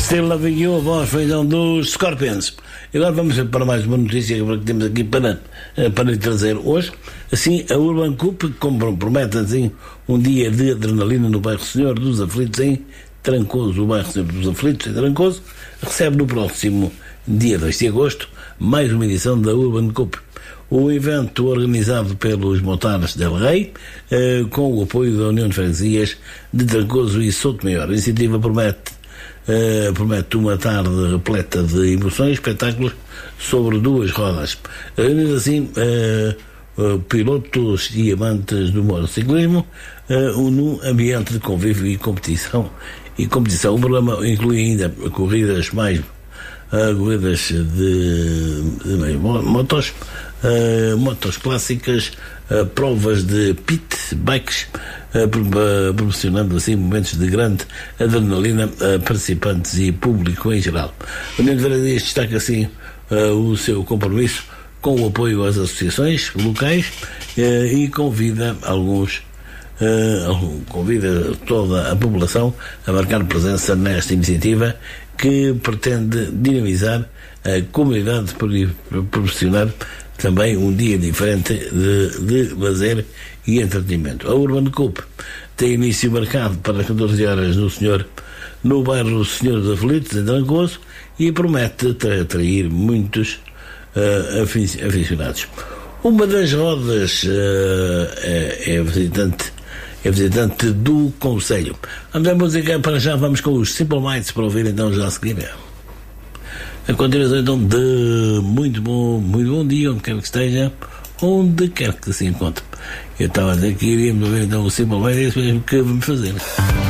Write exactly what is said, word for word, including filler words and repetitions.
Still Loving You, a voz feijão dos Scorpions. E agora vamos para mais uma notícia que temos aqui para, para lhe trazer hoje. Assim, a Urban Cup promete assim, um dia de adrenalina no bairro Senhor dos Aflitos em Trancoso. O bairro Senhor dos Aflitos em Trancoso recebe no próximo dia dois de agosto mais uma edição da Urban Cup. O evento organizado pelos Motares del Rei, eh, com o apoio da União de Freguesias de Trancoso e Souto Maior. A iniciativa promete Uh, promete uma tarde repleta de emoções, espetáculos sobre duas rodas. Reunindo assim uh, uh, pilotos e amantes do motociclismo uh, num ambiente de convívio e competição. E competição. O programa inclui ainda corridas mais uh, corridas de, de motos, uh, motos clássicas, uh, provas de pit bikes, Uh, proporcionando assim momentos de grande adrenalina a uh, participantes e público em geral. A União de Freguesias destaca assim uh, o seu compromisso com o apoio às associações locais uh, e convida alguns uh, convida toda a população a marcar presença nesta iniciativa que pretende dinamizar a comunidade por proporcionar também um dia diferente de, de lazer e entretenimento. A Urban Cup tem início marcado para catorze horas no, senhor, no bairro Senhor dos Aflitos, em Trancoso, e promete atrair muitos uh, aficionados. Uma das rodas uh, é, é, visitante, é visitante do Conselho. Vamos à música, para já vamos com os Simple Minds para ouvir então já a seguir. A continuação então de muito bom, muito bom dia, onde quer que esteja, onde quer que se encontre. Eu estava a dizer que iríamos ver então o Simple Minds, é isso mesmo que vamos fazer.